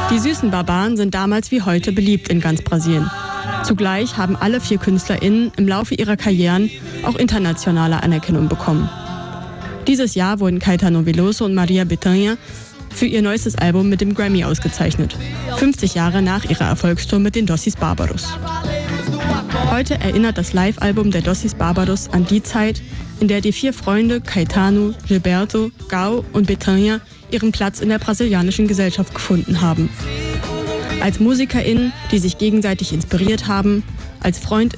Die süßen Barbaren sind damals wie heute beliebt in ganz Brasilien. Zugleich haben alle 4 KünstlerInnen im Laufe ihrer Karrieren auch internationale Anerkennung bekommen. Dieses Jahr wurden Caetano Veloso und Maria Bethânia für ihr neuestes Album mit dem Grammy ausgezeichnet, 50 Jahre nach ihrer Erfolgstour mit den Doces Bárbaros. Heute erinnert das Live-Album der Doces Bárbaros an die Zeit, in der die 4 Freunde Caetano, Gilberto, Gao und Bethânia ihren Platz in der brasilianischen Gesellschaft gefunden haben. Als MusikerInnen, die sich gegenseitig inspiriert haben, als FreundInnen,